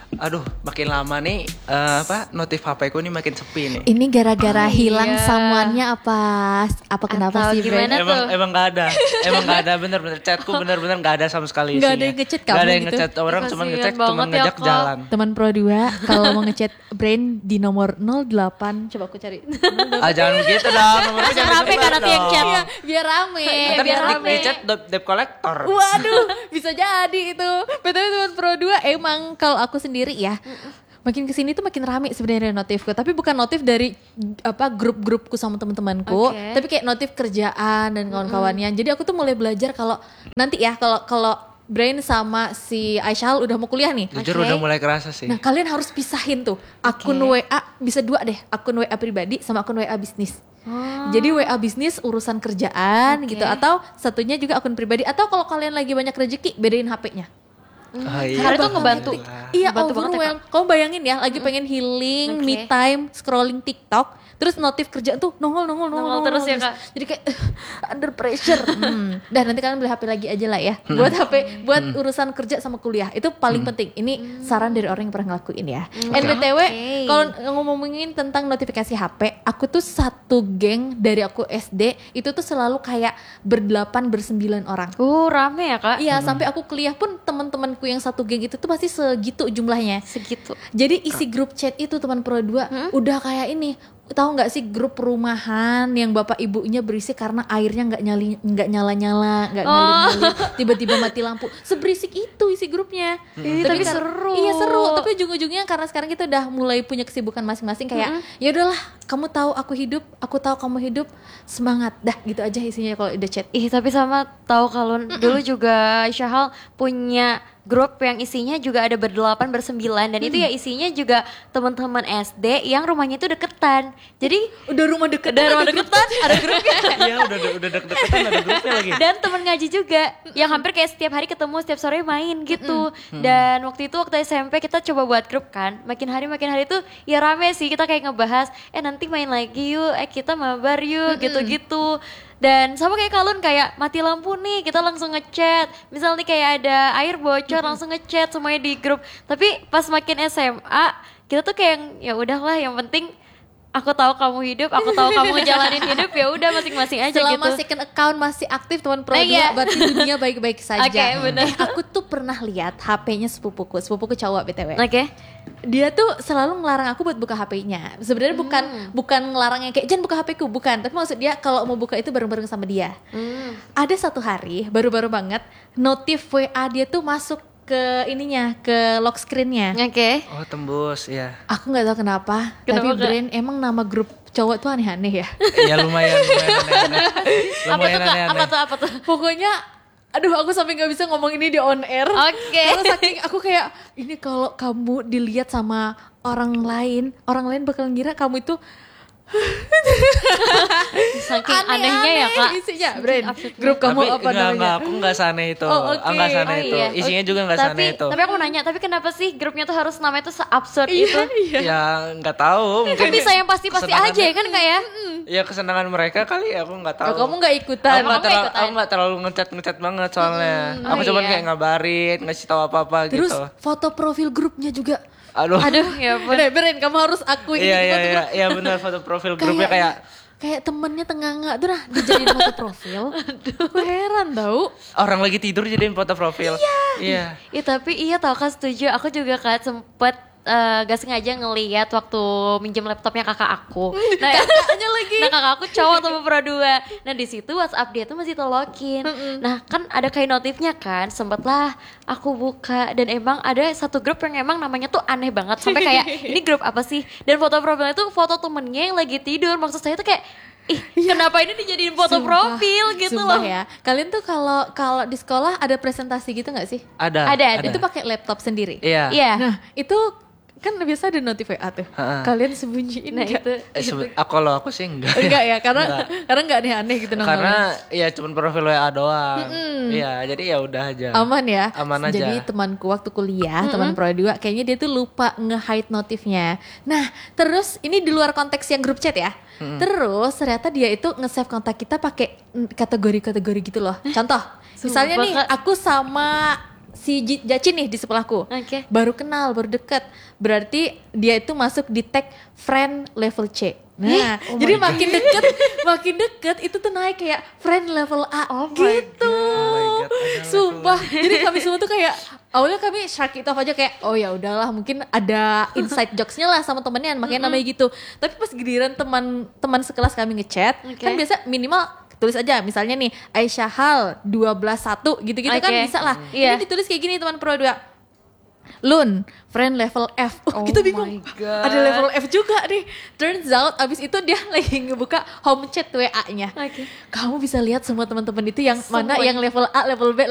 Aduh, makin lama nih notif HP ku nih makin sepi nih. Ini gara-gara hilang iya. someone-nya apa kenapa Atau sih Bren? gimana? Emang nggak ada. Emang nggak ada bener-bener chatku bener-bener nggak ada sama sekali Nggak isinya. ada yang ngechat Nggak kamu ada yang gitu? ngechat orang, Ya, cuman kasihan ngechat, cuman banget ya, ngajak Kak. jalan. Teman Pro 2 kalau mau ngechat Brain di nomor 08, coba aku cari. Ah jangan begitu dong, nomornya Langsung jangan rame disebar kan nanti yang dong. chat. Iya, biar rame. Ntar biar di rame. chat debt collector. Waduh, bisa jadi itu. Betul teman Pro 2 emang kalau aku sendiri ya. Makin kesini tuh makin rame sebenarnya notifku, tapi bukan notif dari grup-grupku sama teman-temanku, Oke. tapi kayak notif kerjaan dan kawan-kawannya. Jadi aku tuh mulai belajar kalau nanti ya kalau Brain sama si Aisyah udah mau kuliah nih. Jujur Oke. udah mulai kerasa sih. Nah, kalian harus pisahin tuh akun WA, bisa dua deh, akun WA pribadi sama akun WA bisnis. Jadi WA bisnis urusan kerjaan Oke. gitu, atau satunya juga akun pribadi, atau kalau kalian lagi banyak rezeki bedain HP-nya. Karena itu ngebantu. Iya, Ngebantu banget ya, overwhelm. Kamu bayangin ya, lagi pengen healing, Oke. me time, scrolling TikTok, terus notif kerjaan tuh nongol terus ya, Kak. Jadi kayak under pressure. Dah nanti kalian beli HP lagi aja lah ya. Buat HP, buat urusan kerja sama kuliah. Itu paling penting. Ini saran dari orang yang pernah ngelakuin ya. And BTW, Oke. kalau ngomongin tentang notifikasi HP, aku tuh satu geng dari aku SD, itu tuh selalu kayak berdelapan, bersembilan orang. Rame ya, Kak? Iya, sampai aku kuliah pun teman-temanku yang satu geng itu tuh pasti segitu jumlahnya. Segitu. Jadi isi grup chat itu teman Pro 2 udah kayak ini. Tahu nggak sih grup perumahan yang bapak ibunya berisi karena airnya nggak nyala-nyala, nggak ngalir-ngalir, tiba-tiba mati lampu. Seberisik itu isi grupnya. Tapi seru. Iya seru, tapi ujung-ujungnya karena sekarang kita udah mulai punya kesibukan masing-masing kayak ya udahlah, kamu tahu aku hidup, aku tahu kamu hidup, semangat. Dah gitu aja isinya kalau udah chat. Tapi sama tahu kalau dulu juga Syahal punya grup yang isinya juga ada berdelapan, bersembilan, dan itu ya isinya juga teman-teman SD yang rumahnya itu deketan. Jadi Udah rumah deket, ada grupnya. Iya udah deket-deketan ada grupnya lagi. Dan teman ngaji juga yang hampir kayak setiap hari ketemu, setiap sore main gitu. Dan waktu SMP kita coba buat grup kan. Makin hari tuh ya rame sih, kita kayak ngebahas nanti main lagi yuk, kita mabar yuk, gitu-gitu. Dan sama kayak Kalun, kayak mati lampu nih kita langsung ngechat. Misal nih kayak ada air bocor langsung ngechat semuanya di grup. Tapi pas makin SMA kita tuh kayak ya udahlah, yang penting aku tahu kamu hidup, aku tahu kamu ngejalanin hidup, ya udah masing-masing aja selama gitu. second account masih aktif teman Pro 2, Iya. berarti dunia baik-baik saja. Oke, benar. Aku tuh pernah lihat HP-nya sepupuku cowok BTW. Oke. Dia tuh selalu ngelarang aku buat buka HP-nya. Sebenarnya bukan ngelarang yang kayak jangan buka HP-ku, bukan. Tapi maksud dia kalau mau buka itu bareng-bareng sama dia. Ada satu hari baru-baru banget notif WA dia tuh masuk ke ininya, ke lock screen-nya. Oke. Oh tembus ya. Aku nggak tahu kenapa, Kenapa, tapi Kak? Brain emang nama grup cowok tuh aneh-aneh ya. Ya lumayan aneh-aneh. Lumayan Apa tuh? Pokoknya aduh, aku sampai nggak bisa ngomong ini di on air. Oke. Karena saking aku kayak ini kalau kamu dilihat sama orang lain bakal ngira kamu itu Saking anehnya ya, Kak. isinya. Brain, absurd. grup kamu Tapi apa namanya? enggak, aku enggak seaneh itu. Oh, oke. Enggak seaneh Oh, itu. iya. Isinya juga enggak seaneh itu. Tapi aku mau nanya, tapi kenapa sih grupnya tuh harus namanya tuh se-absurd itu? Ya enggak tahu, Kan mungkin bisa yang pasti-pasti kesenangan- aja ya kan, Kak ya? Ya kesenangan mereka kali, aku enggak tahu. Oh, kamu nggak ikutan. Aku nggak terlalu ngechat banget soalnya. Aku cuman iya. kayak ngabarin, ngasih tahu apa-apa Terus gitu. foto profil grupnya juga. Aduh. Ya ampun. Brain, kamu harus akui Iya ini iya foto iya, iya benar, foto profil grupnya kayak temennya tengah tuh dijadiin foto profil. Aku heran tau. orang lagi tidur jadiin foto profil. Iya. Tapi iya tau Kak, setuju. Aku juga Kak sempet gak sengaja ngeliat waktu minjem laptopnya kakak aku. Nah, Kakaknya lagi. Nah kakak aku cowok tuh Pro 2. Nah di situ WhatsApp dia tuh masih terlogin. Nah kan ada kayak notifnya kan, sempatlah aku buka dan emang ada satu grup yang emang namanya tuh aneh banget sampai kayak ini grup apa sih? Dan foto profilnya tuh foto temennya yang lagi tidur. Maksud saya tuh kayak kenapa ini dijadiin foto profil gitu Sumpah loh? ya. Kalian tuh kalau di sekolah ada presentasi gitu nggak sih? Ada. Itu pakai laptop sendiri. Iya. Iya. Nah itu kan biasa ada notif WA tuh. Kalian sembunyiin Nah nggak? itu. Kalau aku sih enggak. Enggak ya, karena nggak aneh-aneh gitu nongolnya. Karena ya cuman profil WA doang. Iya, jadi ya udah aja. Aman ya. Aman aja. Jadi temanku waktu kuliah, teman Pro 2, kayaknya dia tuh lupa nge-hide notifnya. Nah, terus ini di luar konteks yang grup chat ya. Terus ternyata dia itu nge-save kontak kita pakai kategori-kategori gitu loh. Contoh, misalnya nih Kak. aku sama si Jacin nih di sebelahku. Oke. Baru kenal, baru deket. Berarti dia itu masuk di tag friend level C. Nah, jadi makin deket itu tuh naik kayak friend level A gitu. Oh my God, ada Sumpah. Jadi kami semua tuh kayak awalnya kami shark it off aja kayak oh ya udahlah mungkin ada inside jokesnya lah sama temennya makanya namanya gitu. Tapi pas giliran teman sekelas kami ngechat, kan biasa minimal tulis aja misalnya nih Aisyah Hal 12-1 gitu-gitu kan bisa lah. Ini ditulis kayak gini teman pro 2. Lun, friend level F. Kita bingung. Ada level F juga nih. Turns out abis itu dia lagi ngebuka home chat WA-nya. Kamu bisa lihat semua teman-teman itu yang mana yang level A, level B,